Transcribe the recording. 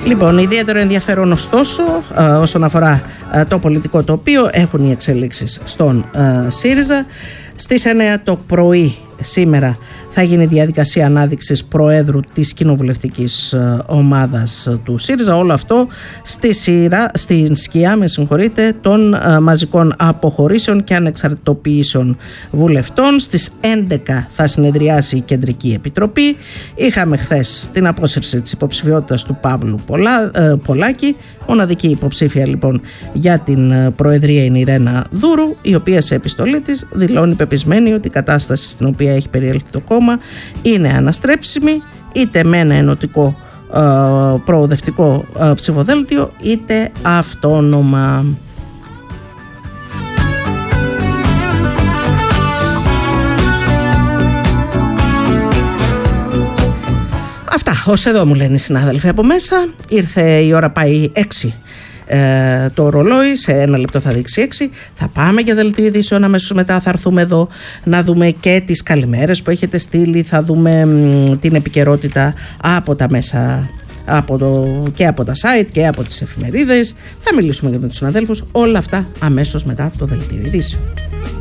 Λοιπόν, ιδιαίτερο ενδιαφέρον ωστόσο όσον αφορά το πολιτικό τοπίο έχουν οι εξελίξεις στον ΣΥΡΙΖΑ. Στις 9 το πρωί σήμερα θα γίνει διαδικασία ανάδειξης προέδρου της κοινοβουλευτικής ομάδας του ΣΥΡΙΖΑ. Όλο αυτό στην σκιά των μαζικών αποχωρήσεων και ανεξαρτητοποιήσεων βουλευτών. Στις 11 θα συνεδριάσει η Κεντρική Επιτροπή. Είχαμε χθες την απόσυρση της υποψηφιότητας του Παύλου Πολάκη. Μοναδική υποψήφια λοιπόν για την Προεδρία είναι η Ρένα Δούρου, η οποία σε επιστολή της δηλώνει πεπισμένη ότι η κατάσταση στην οποία έχει περιέλθει το κόμμα είναι αναστρέψιμη, είτε με ένα ενωτικό προοδευτικό ψηφοδέλτιο είτε αυτόνομα. Αυτά ως εδώ μου λένε οι συνάδελφοι από μέσα. Ήρθε η ώρα, πάει 6 το ρολόι, σε 1 λεπτό θα δείξει 6. Θα πάμε για δελτίο ειδήσεων, αμέσως μετά θα έρθουμε εδώ να δούμε και τις καλημέρες που έχετε στείλει, θα δούμε την επικαιρότητα από τα μέσα, και από τα site και από τις εφημερίδες, θα μιλήσουμε και με τους συναδέλφους, όλα αυτά αμέσως μετά το δελτίο ειδήσεων.